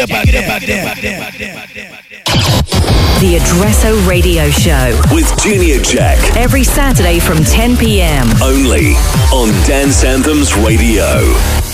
The Addresso Radio Show with Junior Jack every Saturday from 10 p.m. only on Dance Anthems Radio.